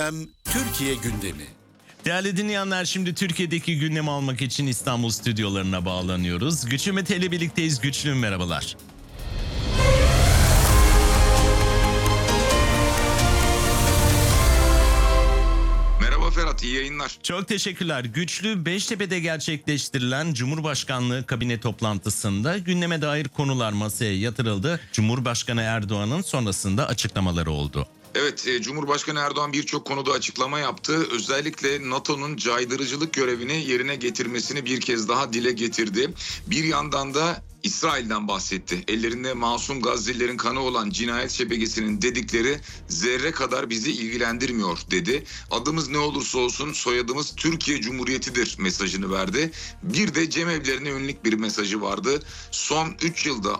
FM Türkiye gündemi. Değerli dinleyenler, şimdi Türkiye'deki gündemi almak için İstanbul stüdyolarına bağlanıyoruz. Güçlü Mete ile birlikteyiz. Güçlü, merhabalar. Merhaba Ferhat, iyi yayınlar. Çok teşekkürler. Güçlü, Beştepe'de gerçekleştirilen Cumhurbaşkanlığı kabine toplantısında gündeme dair konular masaya yatırıldı. Cumhurbaşkanı Erdoğan'ın sonrasında açıklamaları oldu. Evet, Cumhurbaşkanı Erdoğan birçok konuda açıklama yaptı. Özellikle NATO'nun caydırıcılık görevini yerine getirmesini bir kez daha dile getirdi. Bir yandan da İsrail'den bahsetti. Ellerinde masum Gazze'lilerin kanı olan cinayet şebekesinin dedikleri zerre kadar bizi ilgilendirmiyor dedi. Adımız ne olursa olsun soyadımız Türkiye Cumhuriyeti'dir mesajını verdi. Bir de cemevlerine yönelik bir mesajı vardı. Son 3 yılda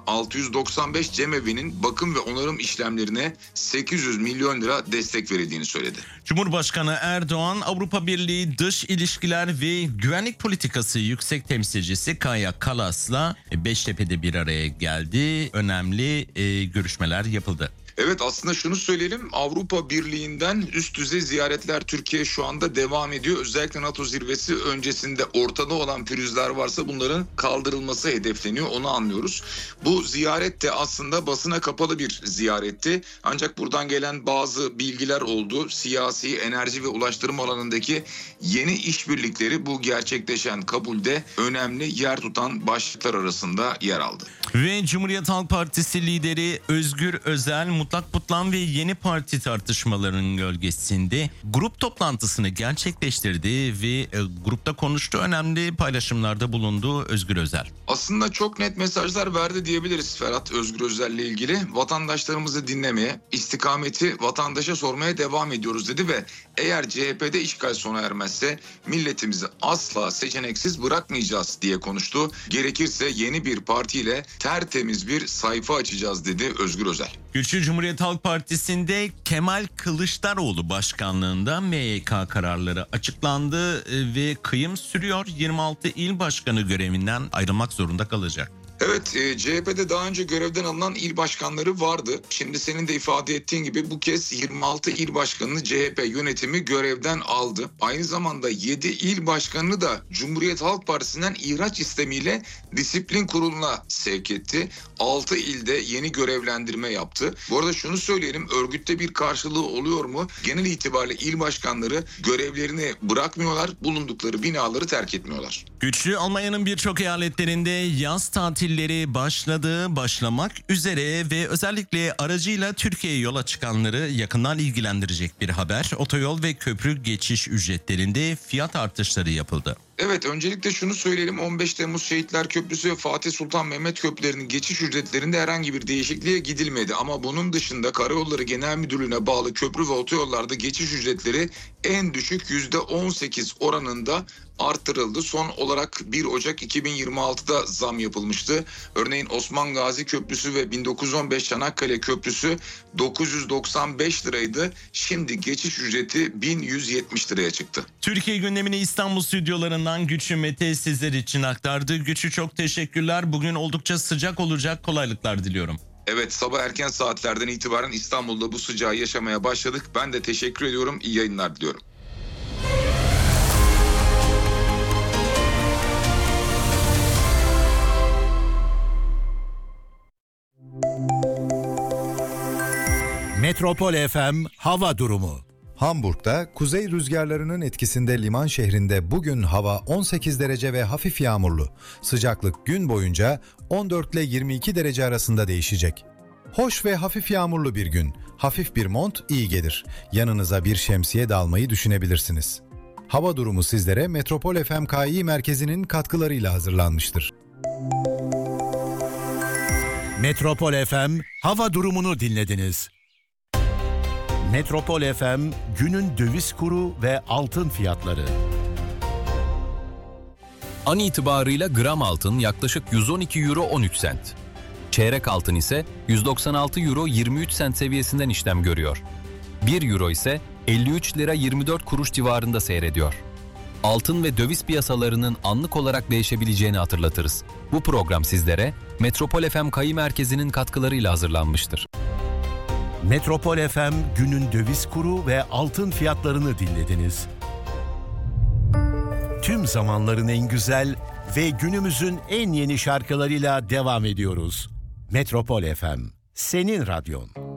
695 cemevinin bakım ve onarım işlemlerine 800 milyon lira destek verildiğini söyledi. Cumhurbaşkanı Erdoğan, Avrupa Birliği Dış İlişkiler ve Güvenlik Politikası Yüksek Temsilcisi Kaja Kallas'la Beştepe'de bir araya geldi. Önemli görüşmeler yapıldı. Evet, aslında şunu söyleyelim, Avrupa Birliği'nden üst düzey ziyaretler Türkiye şu anda devam ediyor. Özellikle NATO zirvesi öncesinde ortada olan pürüzler varsa bunların kaldırılması hedefleniyor, onu anlıyoruz. Bu ziyaret de aslında basına kapalı bir ziyaretti. Ancak buradan gelen bazı bilgiler oldu. Siyasi, enerji ve ulaştırma alanındaki yeni işbirlikleri bu gerçekleşen kabulde önemli yer tutan başlıklar arasında yer aldı. Ve Cumhuriyet Halk Partisi lideri Özgür Özel, mutlak butlan ve yeni parti tartışmalarının gölgesinde grup toplantısını gerçekleştirdi ve grupta konuştu. Önemli paylaşımlarda bulundu Özgür Özel. Aslında çok net mesajlar verdi diyebiliriz Ferhat, Özgür Özel'le ilgili. Vatandaşlarımızı dinlemeye, istikameti vatandaşa sormaya devam ediyoruz dedi ve eğer CHP'de işgal sona ermezse milletimizi asla seçeneksiz bırakmayacağız diye konuştu. Gerekirse yeni bir partiyle tertemiz bir sayfa açacağız dedi Özgür Özel. Güçlü, Cumhuriyet Halk Partisi'nde Kemal Kılıçdaroğlu başkanlığında MYK kararları açıklandı ve kıyım sürüyor. 26 il başkanı görevinden ayrılmak zorunda kalacak. Evet, CHP'de daha önce görevden alınan il başkanları vardı. Şimdi senin de ifade ettiğin gibi bu kez 26 il başkanını CHP yönetimi görevden aldı. Aynı zamanda 7 il başkanını da Cumhuriyet Halk Partisi'nden ihraç istemiyle disiplin kuruluna sevk etti. 6 ilde yeni görevlendirme yaptı. Bu arada şunu söyleyelim, örgütte bir karşılığı oluyor mu? Genel itibariyle il başkanları görevlerini bırakmıyorlar, bulundukları binaları terk etmiyorlar. Güçlü, Almanya'nın birçok eyaletlerinde yaz tatilleri başlamak üzere ve özellikle aracıyla Türkiye'ye yola çıkanları yakından ilgilendirecek bir haber. Otoyol ve köprü geçiş ücretlerinde fiyat artışları yapıldı. Evet, öncelikle şunu söyleyelim, 15 Temmuz Şehitler Köprüsü ve Fatih Sultan Mehmet Köprülerinin geçiş ücretlerinde herhangi bir değişikliğe gidilmedi. Ama bunun dışında Karayolları Genel Müdürlüğü'ne bağlı köprü ve otoyollarda geçiş ücretleri en düşük %18 oranında artırıldı. Son olarak 1 Ocak 2026'da zam yapılmıştı. Örneğin Osman Gazi Köprüsü ve 1915 Çanakkale Köprüsü 995 liraydı. Şimdi geçiş ücreti 1170 liraya çıktı. Türkiye gündemini İstanbul stüdyolarından Güçlü Mete sizler için aktardı. Güçlü, çok teşekkürler. Bugün oldukça sıcak olacak, kolaylıklar diliyorum. Evet, sabah erken saatlerden itibaren İstanbul'da bu sıcağı yaşamaya başladık. Ben de teşekkür ediyorum. İyi yayınlar diliyorum. Metropol FM hava durumu. Hamburg'da kuzey rüzgarlarının etkisinde liman şehrinde bugün hava 18 derece ve hafif yağmurlu. Sıcaklık gün boyunca 14 ile 22 derece arasında değişecek. Hoş ve hafif yağmurlu bir gün. Hafif bir mont iyi gelir. Yanınıza bir şemsiye de almayı düşünebilirsiniz. Hava durumu sizlere Metropol FM Kİ merkezinin katkılarıyla hazırlanmıştır. Metropol FM hava durumunu dinlediniz. Metropol FM günün döviz kuru ve altın fiyatları. An itibarıyla gram altın yaklaşık 112 euro 13 sent. Çeyrek altın ise 196 euro 23 sent seviyesinden işlem görüyor. 1 euro ise 53 lira 24 kuruş civarında seyrediyor. Altın ve döviz piyasalarının anlık olarak değişebileceğini hatırlatırız. Bu program sizlere Metropol FM Kİ merkezinin katkılarıyla hazırlanmıştır. Metropol FM günün döviz kuru ve altın fiyatlarını dinlediniz. Tüm zamanların en güzel ve günümüzün en yeni şarkılarıyla devam ediyoruz. Metropol FM, senin radyon.